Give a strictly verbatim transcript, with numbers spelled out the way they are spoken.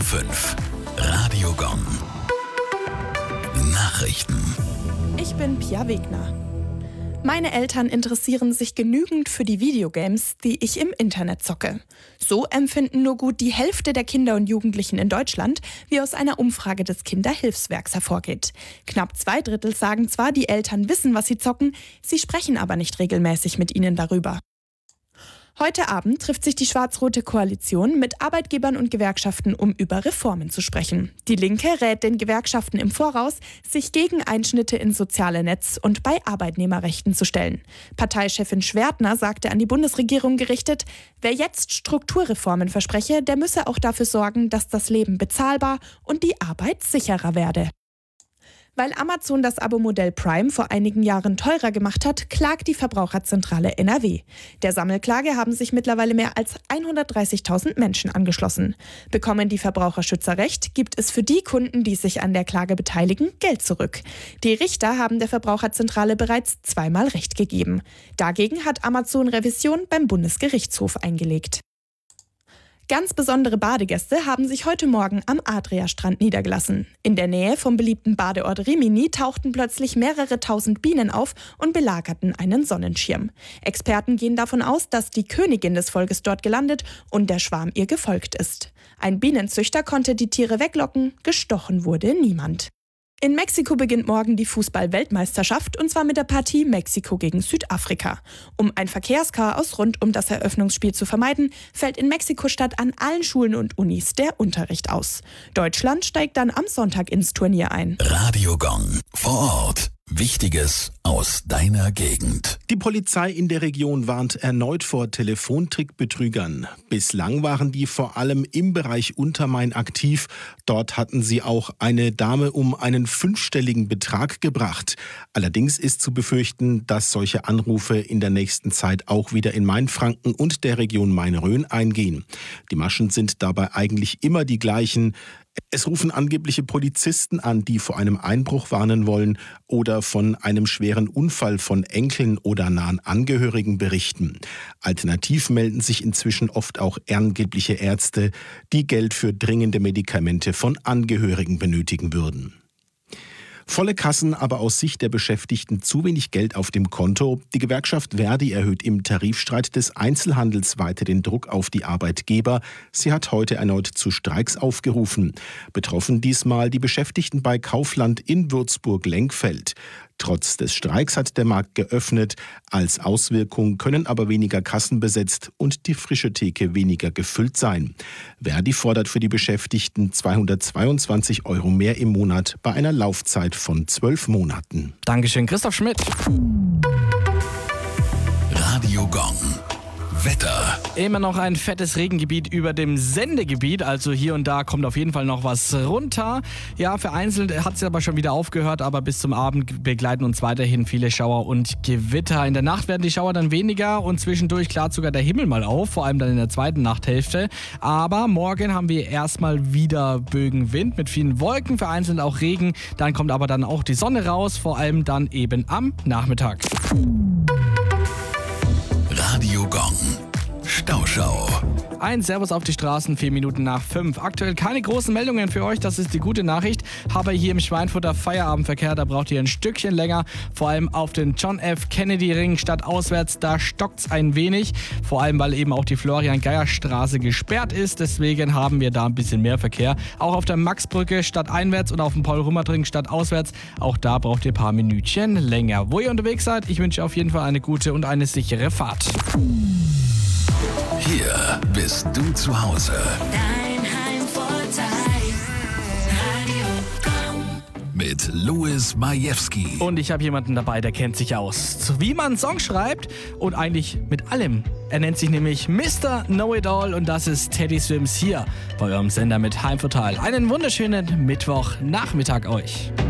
fünf. Radio Gong. Nachrichten. Ich bin Pia Wegner. Meine Eltern interessieren sich genügend für die Videogames, die ich im Internet zocke. So empfinden nur gut die Hälfte der Kinder und Jugendlichen in Deutschland, wie aus einer Umfrage des Kinderhilfswerks hervorgeht. Knapp zwei Drittel sagen zwar, die Eltern wissen, was sie zocken, sie sprechen aber nicht regelmäßig mit ihnen darüber. Heute Abend trifft sich die schwarz-rote Koalition mit Arbeitgebern und Gewerkschaften, um über Reformen zu sprechen. Die Linke rät den Gewerkschaften im Voraus, sich gegen Einschnitte ins soziale Netz und bei Arbeitnehmerrechten zu stellen. Parteichefin Schwertner sagte an die Bundesregierung gerichtet, wer jetzt Strukturreformen verspreche, der müsse auch dafür sorgen, dass das Leben bezahlbar und die Arbeit sicherer werde. Weil Amazon das Abo-Modell Prime vor einigen Jahren teurer gemacht hat, klagt die Verbraucherzentrale N R W. Der Sammelklage haben sich mittlerweile mehr als hundertdreißigtausend Menschen angeschlossen. Bekommen die Verbraucherschützer recht, gibt es für die Kunden, die sich an der Klage beteiligen, Geld zurück. Die Richter haben der Verbraucherzentrale bereits zweimal Recht gegeben. Dagegen hat Amazon Revision beim Bundesgerichtshof eingelegt. Ganz besondere Badegäste haben sich heute Morgen am Adriastrand niedergelassen. In der Nähe vom beliebten Badeort Rimini tauchten plötzlich mehrere tausend Bienen auf und belagerten einen Sonnenschirm. Experten gehen davon aus, dass die Königin des Volkes dort gelandet und der Schwarm ihr gefolgt ist. Ein Bienenzüchter konnte die Tiere weglocken, gestochen wurde niemand. In Mexiko beginnt morgen die Fußball-Weltmeisterschaft und zwar mit der Partie Mexiko gegen Südafrika. Um ein Verkehrschaos rund um das Eröffnungsspiel zu vermeiden, fällt in Mexiko-Stadt an allen Schulen und Unis der Unterricht aus. Deutschland steigt dann am Sonntag ins Turnier ein. Radio Gong. Vor Ort. Wichtiges aus deiner Gegend. Die Polizei in der Region warnt erneut vor Telefontrickbetrügern. Bislang waren die vor allem im Bereich Untermain aktiv. Dort hatten sie auch eine Dame um einen fünfstelligen Betrag gebracht. Allerdings ist zu befürchten, dass solche Anrufe in der nächsten Zeit auch wieder in Mainfranken und der Region Main-Rhön eingehen. Die Maschen sind dabei eigentlich immer die gleichen. Es rufen angebliche Polizisten an, die vor einem Einbruch warnen wollen oder von einem schweren Unfall von Enkeln oder nahen Angehörigen berichten. Alternativ melden sich inzwischen oft auch ehrenamtliche Ärzte, die Geld für dringende Medikamente von Angehörigen benötigen würden. Volle Kassen, aber aus Sicht der Beschäftigten zu wenig Geld auf dem Konto. Die Gewerkschaft Verdi erhöht im Tarifstreit des Einzelhandels weiter den Druck auf die Arbeitgeber. Sie hat heute erneut zu Streiks aufgerufen. Betroffen diesmal die Beschäftigten bei Kaufland in Würzburg-Lenkfeld. Trotz des Streiks hat der Markt geöffnet. Als Auswirkung können aber weniger Kassen besetzt und die frische Theke weniger gefüllt sein. Verdi fordert für die Beschäftigten zweihundertzweiundzwanzig Euro mehr im Monat bei einer Laufzeit von zwölf Monaten. Dankeschön, Christoph Schmidt. Radio Gong. Wetter. Immer noch ein fettes Regengebiet über dem Sendegebiet, also hier und da kommt auf jeden Fall noch was runter. Ja, vereinzelt hat es aber schon wieder aufgehört, aber bis zum Abend begleiten uns weiterhin viele Schauer und Gewitter. In der Nacht werden die Schauer dann weniger und zwischendurch klart sogar der Himmel mal auf, vor allem dann in der zweiten Nachthälfte. Aber morgen haben wir erstmal wieder Bögen Wind mit vielen Wolken, vereinzelt auch Regen. Dann kommt aber dann auch die Sonne raus, vor allem dann eben am Nachmittag. Radio Gong. Stauschau. Ein Servus auf die Straßen, vier Minuten nach fünf. Aktuell keine großen Meldungen für euch, das ist die gute Nachricht. Aber hier im Schweinfurter Feierabendverkehr, da braucht ihr ein Stückchen länger. Vor allem auf den John F. Kennedy Ring stadtauswärts, da stockt's ein wenig. Vor allem, weil eben auch die Florian-Geyer-Straße gesperrt ist. Deswegen haben wir da ein bisschen mehr Verkehr. Auch auf der Maxbrücke stadteinwärts und auf dem Paul-Rummert-Ring stadtauswärts. Auch da braucht ihr ein paar Minütchen länger. Wo ihr unterwegs seid, ich wünsche auf jeden Fall eine gute und eine sichere Fahrt. Hier bist du zu Hause. Dein Heimvorteil. Radio Gong. Mit Louis Majewski. Und ich habe jemanden dabei, der kennt sich aus. Wie man einen Song schreibt und eigentlich mit allem. Er nennt sich nämlich Mister Know-It-All und das ist Teddy Swims hier bei eurem Sender mit Heimvorteil. Einen wunderschönen Mittwochnachmittag euch.